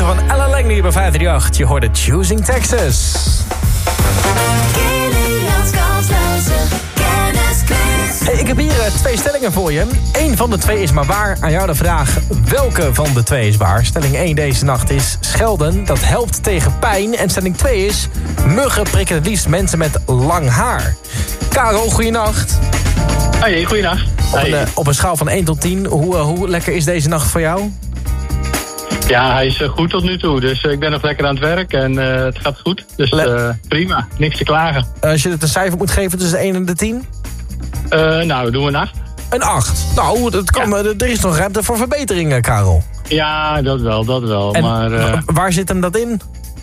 minuten van Ella Langley bij 538. Je hoorde Choosing Texas. Hey, ik heb hier 2 stellingen voor je. 1 van de 2 is maar waar. Aan jou de vraag, welke van de 2 is waar? Stelling 1 deze nacht is schelden, dat helpt tegen pijn. En stelling 2 is, muggen prikken het liefst mensen met lang haar. Karel, goeienacht. Hoi, goeienacht. Op een schaal van 1 tot 10, hoe lekker is deze nacht voor jou? Ja, hij is goed tot nu toe. Dus ik ben nog lekker aan het werk en het gaat goed. Dus prima, niks te klagen. Als je het een cijfer moet geven tussen de 1 en de 10? Nou, doen we een 8. Een 8? Nou, dat kan, er is nog ruimte voor verbeteringen, Karel. Ja, dat wel. En maar, waar zit hem dat in?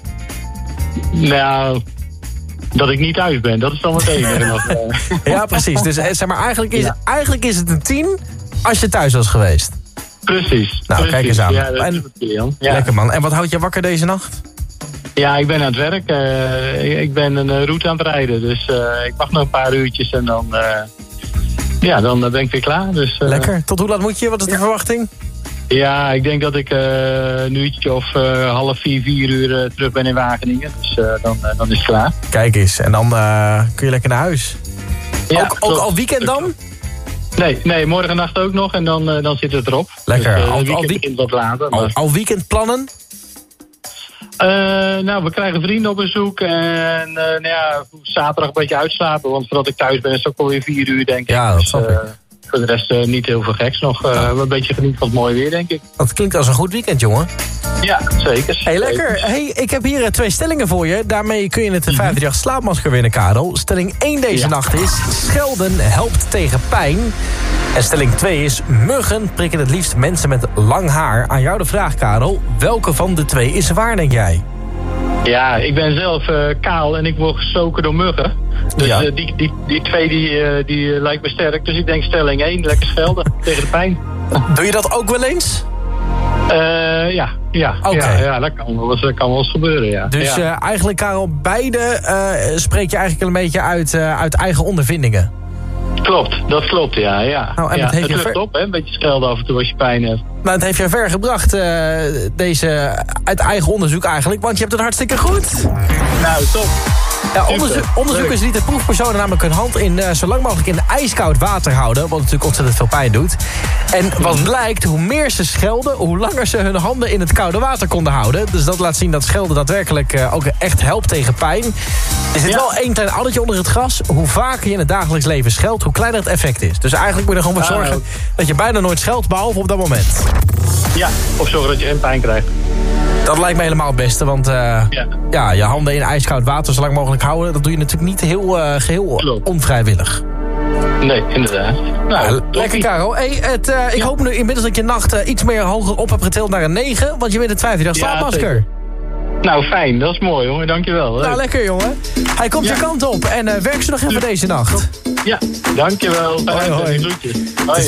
Nou, dat ik niet thuis ben. Dat is dan het enige nog. Ja, precies. Dus zeg maar, eigenlijk is het een 10 als je thuis was geweest. Precies. Nou, kijk eens aan. Ja, dat is goed, Jan. Ja. Lekker man. En wat houdt je wakker deze nacht? Ja, ik ben aan het werk. Ik ben een route aan het rijden. Dus ik mag nog een paar uurtjes en dan... dan ben ik weer klaar. Dus, lekker. Tot hoe laat moet je? Wat is de verwachting? Ja, ik denk dat ik een uurtje of 3:30, 4 uur terug ben in Wageningen. Dus dan is het klaar. Kijk eens. En dan kun je lekker naar huis. Ja, ook al weekend dan? Nee, morgen nacht ook nog en dan zit het erop. Lekker. Dus, weekend begint wat later. Maar... Al weekendplannen? Nou, we krijgen vrienden op bezoek en zaterdag een beetje uitslapen. Want voordat ik thuis ben is het ook alweer 4 uur, denk ik. Ja, dat snap ik. Voor de rest niet heel veel geks nog. Een beetje genieten van het mooie weer, denk ik. Dat klinkt als een goed weekend, jongen. Ja, zeker. Hey, lekker. Hey, ik heb hier 2 stellingen voor je. Daarmee kun je het 538 slaapmasker winnen, Karel. Stelling 1 deze nacht is, schelden helpt tegen pijn. En stelling 2 is, muggen prikken het liefst mensen met lang haar. Aan jou de vraag, Karel. Welke van de 2 is waar, denk jij? Ja, ik ben zelf kaal en ik word gestoken door muggen. Dus ja. Die 2 die lijkt me sterk. Dus ik denk stelling 1, lekker schelden tegen de pijn. Doe je dat ook wel eens? Ja. Okay. Ja, dat kan wel eens gebeuren, ja. Dus eigenlijk, Karel, beide spreek je eigenlijk een beetje uit eigen ondervindingen. Dat klopt, ja. Nou, en het lukt op, hè? Een beetje schelden af en toe als je pijn hebt. Nou, het heeft je ver gebracht, deze uit eigen onderzoek eigenlijk. Want je hebt het hartstikke goed. Nou, top. Ja, onderzoekers lieten proefpersonen namelijk hun hand zo lang mogelijk in ijskoud water houden. Wat natuurlijk ontzettend veel pijn doet. En wat blijkt, hoe meer ze schelden, hoe langer ze hun handen in het koude water konden houden. Dus dat laat zien dat schelden daadwerkelijk ook echt helpt tegen pijn. Er zit wel 1 klein addertje onder het gras. Hoe vaker je in het dagelijks leven scheldt, hoe kleiner het effect is. Dus eigenlijk moet je er gewoon voor zorgen dat je bijna nooit scheldt, behalve op dat moment. Ja, of zorgen dat je geen pijn krijgt. Dat lijkt me helemaal het beste, want je handen in ijskoud water zo lang mogelijk houden, dat doe je natuurlijk niet geheel onvrijwillig. Nee, inderdaad. Nou, lekker, Karel. Hey, ik hoop nu inmiddels dat je nacht iets meer hoger op hebt getild naar een 9, want je wint het 538 slaapmasker. Nou, fijn. Dat is mooi, jongen. Dankjewel. Nou, lekker, jongen. Hij komt je kant op en werk ze nog even deze nacht. Ja, dankjewel. Hoi. Hoi.